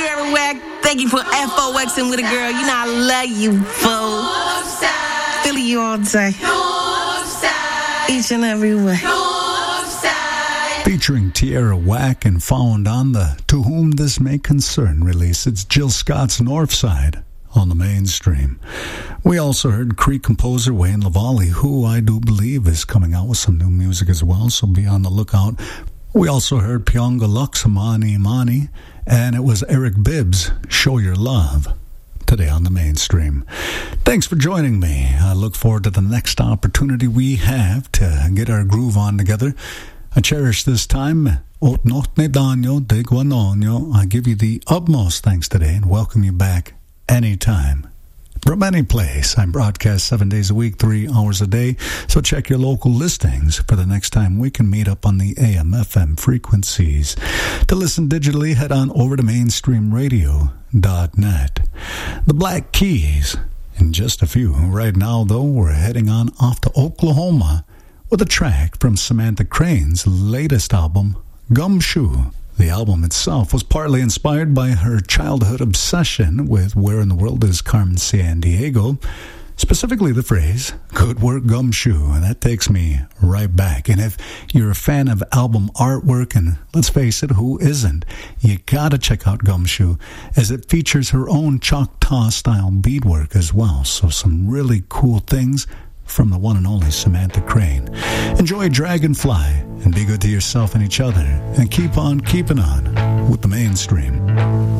Tierra Whack. Thank you for FOXing with a girl. You know I love you, fool. Feeling you all day. Each and every way. Featuring Tierra Whack and found on the To Whom This May Concern release, it's Jill Scott's Northside on the Mainstream. We also heard Cree composer Wayne Lavallee, who I do believe is coming out with some new music as well, so be on the lookout. We also heard Pionga Lux, Mani Mani, and it was Eric Bibbs, Show Your Love, today on the Mainstream. Thanks for joining me. I look forward to the next opportunity we have to get our groove on together. I cherish this time. I give you the utmost thanks today and welcome you back anytime. From any place, I broadcast 7 days a week, 3 hours a day, so check your local listings for the next time we can meet up on the AM/FM frequencies. To listen digitally, head on over to mainstreamradio.net. The Black Keys, in just a few. Right now, though, we're heading on off to Oklahoma with a track from Samantha Crane's latest album, Gumshoe. The album itself was partly inspired by her childhood obsession with Where in the World is Carmen Sandiego, specifically the phrase, good work Gumshoe, and that takes me right back. And if you're a fan of album artwork, and let's face it, who isn't, you gotta check out Gumshoe, as it features her own Choctaw-style beadwork as well, so some really cool things from the one and only Samantha Crane. Enjoy Dragonfly and be good to yourself and each other, and keep on keeping on with the Mainstream.